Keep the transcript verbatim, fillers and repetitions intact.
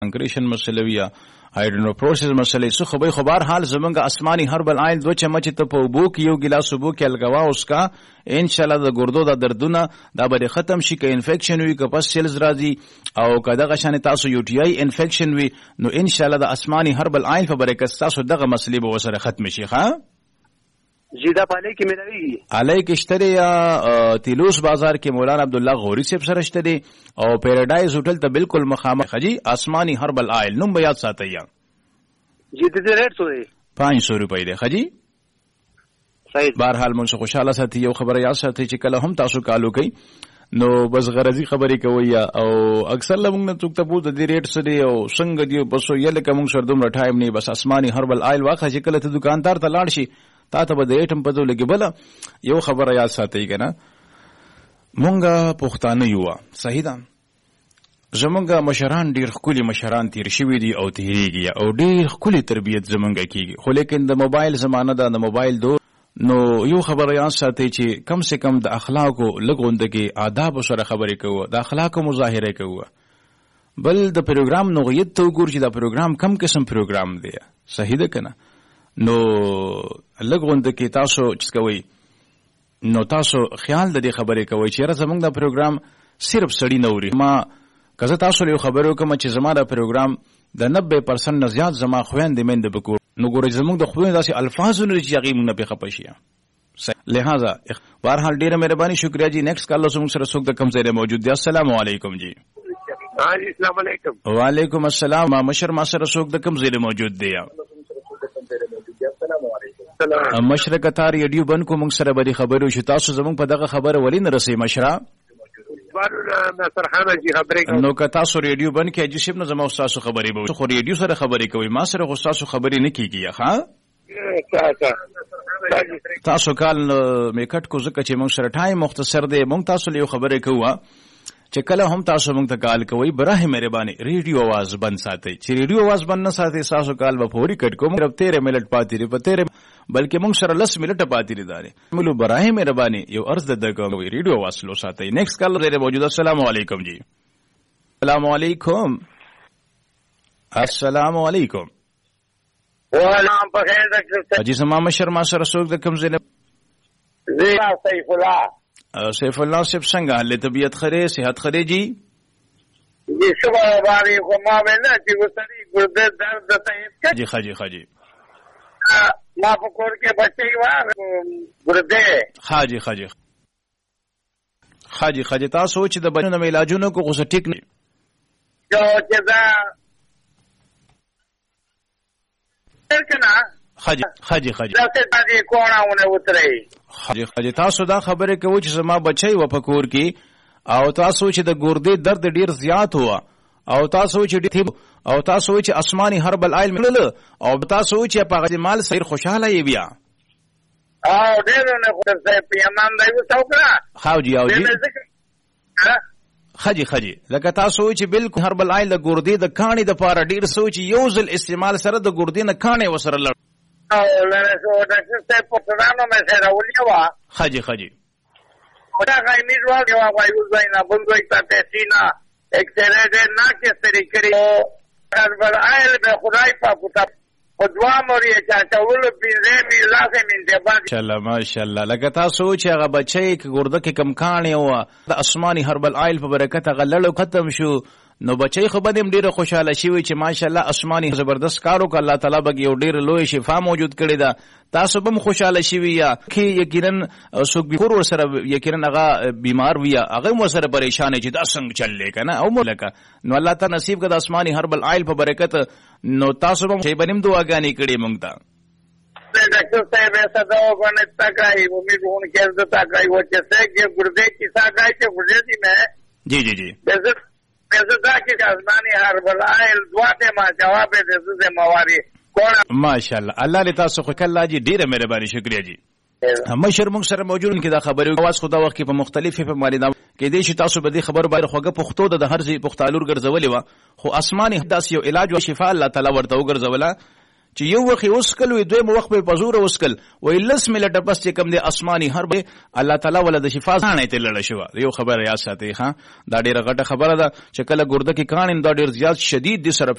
انکریشن مسله وی هایډروپروسس مسله څه خو به خبر حال زمونږ آسماني هربل آیل دو چمچ ته په بو کې یو ګلاس بو کې الګوا اوس کا ان شاء الله د ګردو د دردونه دا به ختم شي که انفیکشن وي که پس سیلز راځي او که دغه شان تاسو یو ټی آی انفیکشن وي نو ان شاء الله د آسماني هربل آیل په برکت تاسو دغه مسلې به وسره ختم شي. ها جی دا پاله کې ملوي علی کې شته یا تیلوس بازار کې مولانا عبدالله غوري صاحب سره شته دي او پیراډایز هوټل ته بالکل مخامخ خجی آسماني هربل آیل نوم به یاد ساتئ. جی د دې ریټ څه دی؟ پانچ سو روپۍ دی خجی. صحیح. بهرحال مونږ خوشاله ساتي یو خبره یاد ساتي چې کله هم تاسو کالو کوي نو بس غرضی خبرې کوي او اکثر لمونږ نه څوک ته پوښتنه د دې ریټ څه دی او څنګه دی بس یې لکه مونږ سره دومره ټایم نه بس آسماني هربل آیل واخه چې کله ته دکاندار ته لاړ شي تا ته به د ایټم په ځول کې بل یو خبره یاد ساتي کنه مونږه پښتانه یو صحیح ده زمونږه مشران ډیر خولي مشران تیر شوی دي او تیریږي او ډیر خولي تربیت زمونږه کیږي خو لیکن د موبایل زمانه ده د موبایل دور نو یو خبره یاد ساتي چې کم سے کم د اخلاقو لګوندګي آداب سره خبرې کوو د اخلاقو مظاهره کوو بل د پروګرام نوعیت ته وګور چې دا پروګرام کم قسم پروګرام دی صحیح ده کنه نو لګوندګي تاسو چې کوي نو تاسو خیال د دې خبرې کوي چې را زمونږ د پروګرام صرف سړی نوري ما کزه تاسو له خبرو کوم چې زما د پروګرام د نوي پرسنټ نه زیات زما خويندې مند بکو نو ګورې زموږ د خويندې داسې الفاظ لري چې هغه موږ نه په خپشي لہذا بهرحال ډیره مهرباني شکریا جی نیکسٹ کال زموږ سره څوک د کم ځای موجود دی. السلام علیکم جی. ها جی السلام علیکم. وعلیکم السلام. ما مشر ما سره څوک د کم ځای موجود دی. مشرق تار ریډیو بن کو موږ سره بری خبرو شو تاسو زموږ په دغه خبره ولې نه رسې مشره نو که تاسو ریډیو بند کې اجي شپ نو زما تاسو خبرې به خو ریډیو سره خبرې کوي ما سره خو تاسو خبرې نه کیږي. ها تاسو کال میکټ کو ځکه چې موږ سره ټایم مختصر دی موږ تاسو له خبرې کوو چې کله هم تاسو موږ ته کال کوي براه مهرباني ریډیو आवाज بند ساتئ چې ریډیو आवाज بند نه ساتئ تاسو کال به فوري کټ کوم رب تیرہ منټ پاتې لري په تیرہ بلکې موږ سره لس منټه پاتې لري داري ملو براه مهرباني یو عرض د کوم ریډیو आवाज لو ساتئ. نیکسٹ کال غیر موجود. السلام علیکم جی. السلام علیکم. السلام علیکم. وعلیکم السلام. جی سما مشر ما سره څوک د کوم ځای زیرا سیف الله. سیف الله صاحب څنګه حال طبیعت خره صحت خره جی؟ جی صبح باندې خو ما وینا چې وسري ګرده درد ته جی خاجي خاجي ما په کور کې بچي و ګرده خاجي خاجي خاجي خاجي تاسو چې د بچو د علاجونو کو غوسه ټیک نه جو چې دا څنګه خاجي خاجي خاجي دا څه باندې کوونه وتري خاجي خاجي تاسو دا خبره کوي چې زما بچي و په کور کې او تاسو چې د ګردې درد ډیر زیات هوا او تاسو چې ډیر او تاسو چې آسماني هربل آیل مل او تاسو چې په غمال سیر خوشاله یې بیا او ډیر نه خو څه پیمان دی وسوکړه خاجي او جی خاجي خاجي لکه تاسو چې بالکل هربل آیل د ګردې د کاني د پاره ډیر سوچ یو ځل استعمال سره د ګردې نه کاني وسره لړ او لره سو د څه په ترانو مې سره ولیوا خاجي خاجي خدا غي میروا دی وايي وزاینه بندوي ته سینا اکسره دې نه کې سری کړی هربل آیل به خدای په پتا خدوا موري چې تاول بینځه می لازم انتباه چله ماشاءالله لکه تاسو چې هغه بچي ګرده کې کم کاني او د آسماني هربل آیل په برکت غلړو ختم شو نو بچي خو باندې ډیره خوشاله شي چې ماشاءالله آسماني زبردست کارو ک الله تعالی به یو ډیر لوی شفا موجود کړی دا تاسو به خوشاله شي یا کې یقینا سوق بکور سره یقینا هغه بیمار ویا هغه مو سره پریشان چې دا څنګه چلې کنه او ملک نو الله تعالی نصیب کړه آسماني هربل آیل په برکت نو تاسو به شی بنیم دعاګانې کړې مونږ ته ډاکټر صاحب صدا وګڼه تاګای امید هون کې د تاګای و چې څنګه ګردې کی تاګای ته ګردې دي مې جی جی جی زدا کې آسماني هربل آیل دواته ما جواب دې زه مواري ماشاءالله الله له تاسو خو کله جی ډیره مهرباني شکریا جی مشر موږ سره موجود کې دا خبرې اواز خدا وخت کې په مختلفې په مالیدا کې دې شي تاسو به دې خبر باندې خوګه پښتو د هر ځای پښتالور ګرځولې و خو آسماني داس یو علاج او شفا الله تعالی ورته وګرځوله چې یو وخت وسکل وي دویم وخت په پزور وسکل وای لس ملټه پس چې کم دی اسماني هر به الله تعالی ولا د شفا ځانه ته لړ شو. یو خبر یا ساتي ها دا ډیره غټه خبره ده چې کله ګرده کې کان دا ډیر زیات شدید دي سره